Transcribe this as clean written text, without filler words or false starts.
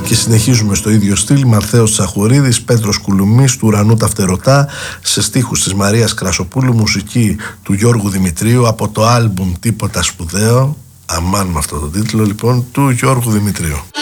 Και συνεχίζουμε στο ίδιο στυλ. Μαρθέος Τσαχουρίδης, Πέτρος Κουλουμής, του Ουρανού τα Φτερωτά, σε στίχους της Μαρίας Κρασοπούλου, μουσική του Γιώργου Δημητρίου, από το άλμπουμ Τίποτα Σπουδαίο. Αμάν με αυτό το τίτλο λοιπόν, του Γιώργου Δημητρίου.